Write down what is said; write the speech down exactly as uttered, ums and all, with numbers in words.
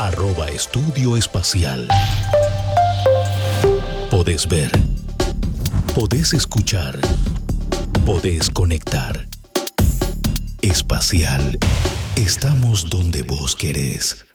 arroba Estudio Espacial. Podés ver, podés escuchar, podés conectar. Espacial, estamos donde vos querés.